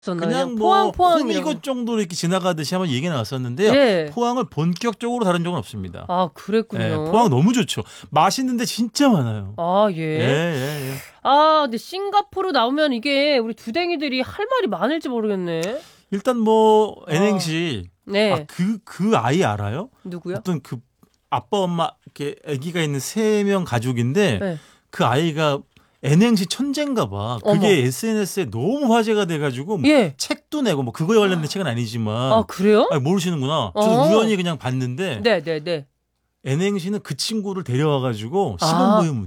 그냥 뭐 포항 이것 정도로 이렇게 지나가듯이 한번 얘기 나왔었는데요. 예. 포항을 본격적으로 다룬 적은 없습니다. 아, 그랬군요. 예, 포항 너무 좋죠. 맛있는데 진짜 많아요. 아, 예. 예. 아, 근데 싱가포르 나오면 이게 우리 두댕이들이 할 말이 많을지 모르겠네. 일단 뭐 N행시 네. 그 아이 알아요? 누구요? 어떤 그 아빠 엄마 이렇게 아기가 있는 3명 가족인데 네. 그 아이가 N행시 천재인가 봐. 그게 어머. SNS에 너무 화제가 돼가지고 뭐 예. 책도 내고 뭐 그거에 관련된 책은 아니지만 아, 그래요? 아니, 모르시는구나. 저도 어. 우연히 그냥 봤는데 네. N행시는 그 친구를 데려와가지고 아. 시범 보이면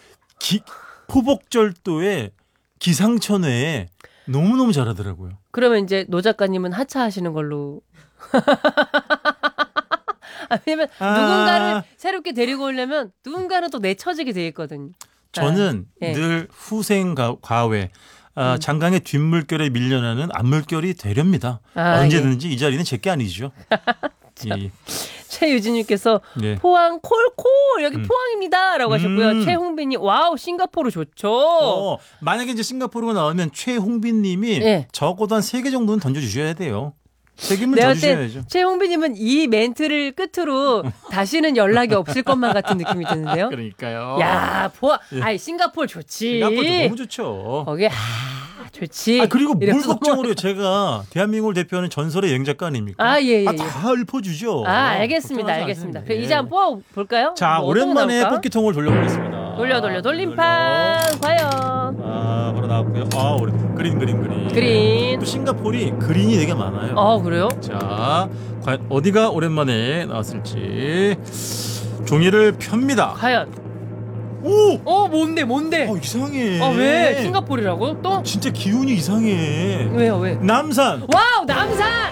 포복절도에 기상천외에 너무너무 잘하더라고요. 그러면 이제 노 작가님은 하차하시는 걸로. 왜냐면 누군가를 새롭게 데리고 오려면 누군가는 또 내쳐지게 돼 있거든요. 저는 예. 늘 후생 과외 장강의 뒷물결에 밀려나는 앞물결이 되렵니다. 언제든지 이 자리는 제게 아니죠. 예. 최유진님께서 예. 포항 콜콜 여기 포항입니다라고 하셨고요. 최홍빈님 와우 싱가포르 좋죠. 만약에 이제 싱가포르가 나오면 최홍빈님이 예. 적어도 한 3개 정도는 던져주셔야 돼요. 책임을 내가 져주셔야죠. 최홍빈님은 이 멘트를 끝으로 다시는 연락이 없을 것만 같은 느낌이 드는데요. 그러니까요. 야, 포항, 예. 아이 싱가포르 좋지. 싱가포르 너무 좋죠. 거기 좋지. 그리고 뭘 이러면서 걱정을 해요. 제가 대한민국을 대표하는 전설의 여행 작가 아닙니까? 예. 다 읊어주죠. 알겠습니다. 걱정하지 알겠습니다. 않으세요. 이제 한번 뽑아볼까요? 자, 뭐 어떤 거 오랜만에 나올까? 뽑기통을 돌려보겠습니다. 돌림판 과연 바로 나왔고요. 그린. 그린. 또 싱가포르이 그린이 되게 많아요. 그래요? 자, 과연 어디가 오랜만에 나왔을지 종이를 펴니다. 과연 오! 뭔데? 이상해. 왜? 싱가포르라고? 또? 진짜 기운이 이상해. 왜요? 남산. 와우, 남산!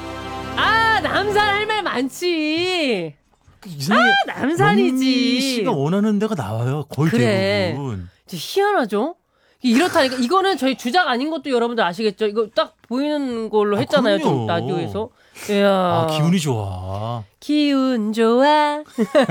남산 할 말 많지. 이상해. 남산이지. 영미 씨가 원하는 데가 나와요. 거의 그래. 대부분. 진짜 희한하죠? 이렇다니까. 이거는 저희 주작 아닌 것도 여러분들 아시겠죠? 이거 딱 보이는 걸로 했잖아요. 그럼요. 좀 라디오에서. 이야. 기운이 좋아. 기운 좋아.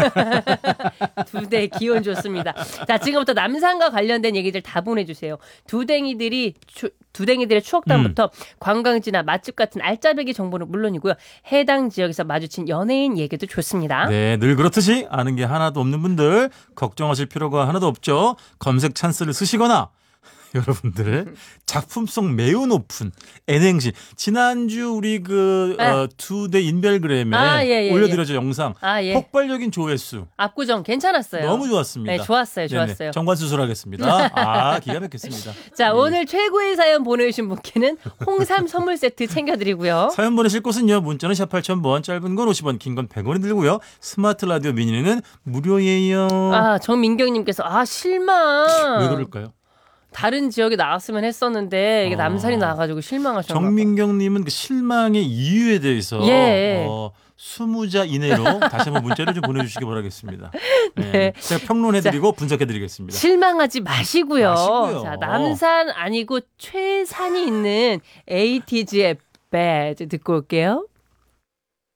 두대 기운 좋습니다. 자, 지금부터 남산과 관련된 얘기들 다 보내주세요. 두댕이들의 추억담부터 관광지나 맛집 같은 알짜배기 정보는 물론이고요. 해당 지역에서 마주친 연예인 얘기도 좋습니다. 네, 늘 그렇듯이 아는 게 하나도 없는 분들 걱정하실 필요가 하나도 없죠. 검색 찬스를 쓰시거나 여러분들의 작품성 매우 높은 N행시 지난주 우리 투데 인별그램에 올려드렸죠. 영상 폭발적인 조회수 압구정 괜찮았어요. 너무 좋았습니다. 네, 좋았어요. 정관 수술하겠습니다. 기가 막혔습니다. 자, 오늘 최고의 사연 보내주신 분께는 홍삼 선물 세트 챙겨드리고요. 사연 보내실 곳은요. 문자는 샵 8000번, 짧은 건 50원, 긴 건 100원이 들고요. 스마트 라디오 미니는 무료예요. 정민경님께서 실망. 왜 그럴까요? 다른 지역에 나왔으면 했었는데 이게 남산이 나와가지고 실망하셨나 봐요. 정민경님은 그 실망의 이유에 대해서 20자 이내로 다시 한번 문자를 좀 보내주시기 바라겠습니다. 네. 제가 평론해드리고 분석해드리겠습니다. 실망하지 마시고요. 마시고요. 자, 남산 아니고 최산이 있는 ATG의 Bad 듣고 올게요.